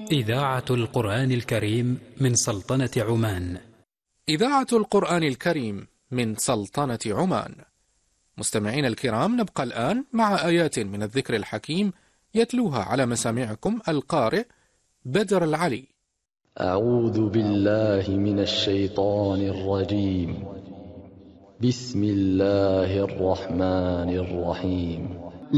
إذاعة القرآن الكريم من سلطنة عمان. إذاعة القرآن الكريم من سلطنة عمان. مستمعين الكرام، نبقى الآن مع آيات من الذكر الحكيم يتلوها على مسامعكم القارئ بدر العلي. أعوذ بالله من الشيطان الرجيم. بسم الله الرحمن الرحيم.